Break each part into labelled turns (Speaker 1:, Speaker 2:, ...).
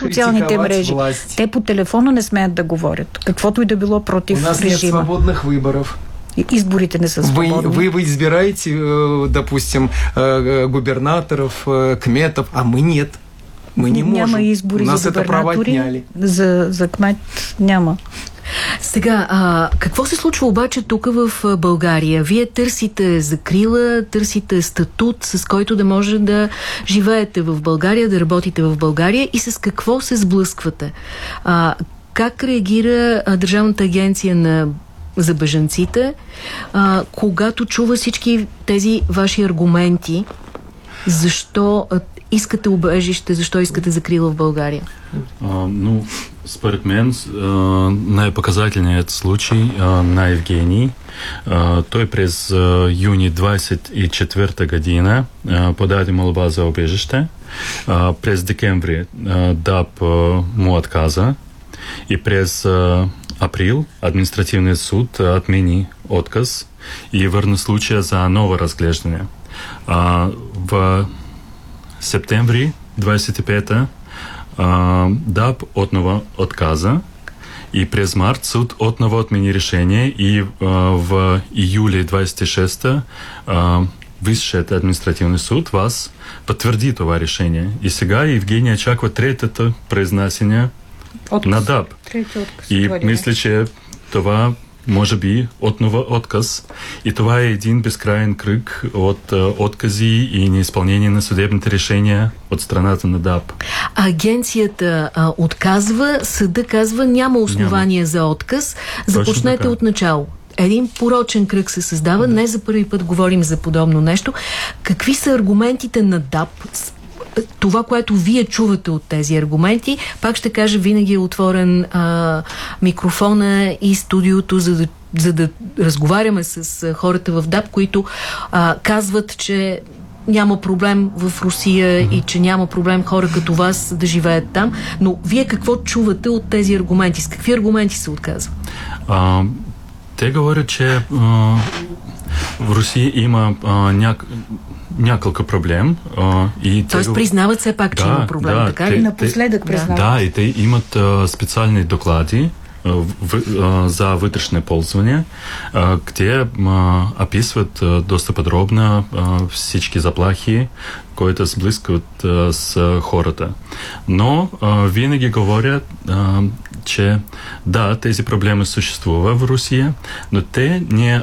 Speaker 1: социалните мрежи. Те по телефона не смеят да говорят. Каквото и да било против режима.
Speaker 2: У нас нет свободных выборов.
Speaker 1: Изборите не са свободни.
Speaker 2: Вы избираете, допустим, губернаторов, кметов, а мы нет. Мы не можем.
Speaker 1: Няма избори
Speaker 2: у нас
Speaker 1: за
Speaker 2: губернатори,
Speaker 1: за кмет няма.
Speaker 3: Сега, какво се случва обаче тук в България? Вие търсите закрила, търсите статут, с който да може да живеете в България, да работите в България, и с какво се сблъсквате? Как реагира Държавната агенция за бежанците, когато чува всички тези ваши аргументи? Защо искате убежище, защо искате закрила в България?
Speaker 4: Според мен най-показателният случай на Евгений. Той през юни 24 година подаде молба за убежище. През декември ДАП му отказа и през април административният суд отмени отказ и върна случая за ново разглеждане. В септември 25-та ДАП отново отказа и през март суд отново отмени решение и в июли 26-та Висшият административен суд вас потвърди това решение. И сега Евгения чаква третата произнасяне на ДАП. И мисля, че това може би отново отказ. И това е един безкрайен кръг от откази и неизпълнение на съдебните решения от страната на ДАП.
Speaker 3: Агенцията отказва, съда казва няма основания за отказ. Започнете от начало. Един порочен кръг се създава. Не за първи път говорим за подобно нещо. Какви са аргументите на ДАП? Това, което вие чувате от тези аргументи, пак ще кажа, винаги е отворен микрофона и студиото, за да разговаряме с хората в ДАП, които казват, че няма проблем в Русия и че няма проблем хора като вас да живеят там. Но вие какво чувате от тези аргументи? С какви аргументи се отказва?
Speaker 4: Те говорят, че в Русия има няколко проблем.
Speaker 3: Тоест признават все пак, че има проблем, така ли?
Speaker 1: Напоследък признават.
Speaker 4: Да, и те имат специални доклади за вътрешне ползване, где описват доста подробно всички заплахи, които се близкат с хората. Но винаги говорят, че да, тези проблеми съществуват в Русия, но те не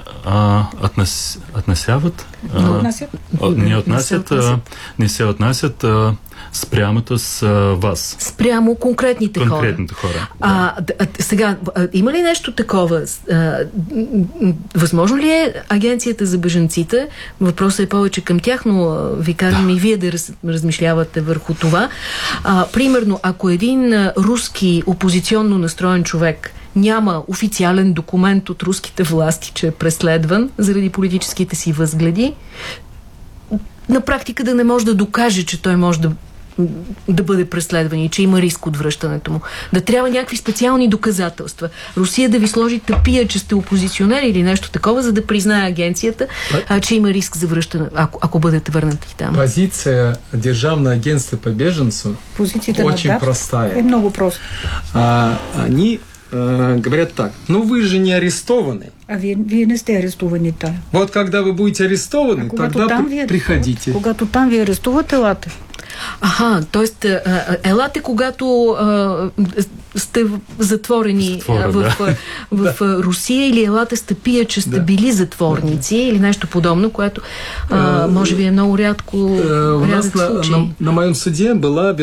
Speaker 4: се отнасят спрямото с вас.
Speaker 3: Спрямо конкретните хора. Сега, има ли нещо такова? Възможно ли е Агенцията за бежанците, въпросът е повече към тях, но ви казвам и вие да размишлявате върху това. Примерно, ако един руски опозиционно настроен човек няма официален документ от руските власти, че е преследван заради политическите си възгледи, на практика да не може да докаже, че той може да бъде преследван и че има риск от връщането му. Да трябва някакви специални доказателства. Русия да ви сложи тъпия, че сте опозиционери или нещо такова, за да признае агенцията, че има риск за връщане, ако бъдете върнати там.
Speaker 2: Позиция Държавна агентство по беженцу очень простая.
Speaker 1: Е много просто.
Speaker 2: Они говорят так: ну вы же не арестованы.
Speaker 1: А вие не сте арестувани там.
Speaker 2: Вот когда вы будете арестованы, тогда приходите.
Speaker 1: Когато там ви арестуват, елате.
Speaker 3: Т.е. елате, когато сте затворени в Русия, или елате сте пия, че сте били затворници, или нещо подобно, което може би е много рядко случай.
Speaker 2: На моем суде была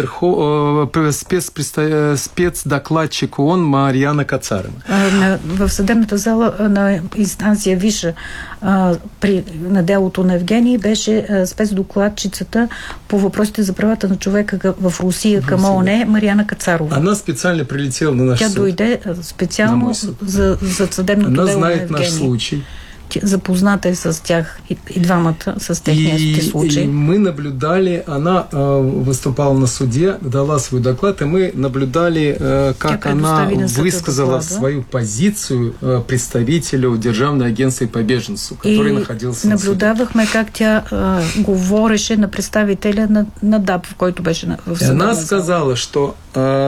Speaker 2: спецдокладчик ООН Мариана Кацарова.
Speaker 1: В съдебната зала на инстанция Виша на делото на Евгений беше спецдокладчицата по въпросите за правата на човека в Русия към ООН Мариана Кацарова.
Speaker 2: Она специально прилетела на наш суд.
Speaker 1: Тя дойде специално за съдебното дело на Евгений.
Speaker 2: Она знает наш случай.
Speaker 1: Запозната е с тях и двамата, с техния случай.
Speaker 2: И мы наблюдали, она выступала на суде, дала свой доклад, и мы наблюдали, как она высказала свою позицию представителю Държавна агенция по беженцу, который находился на суде.
Speaker 1: Наблюдавахме как тя говореше на представителя на ДАП, в който беше в съда.
Speaker 2: Она сказала, что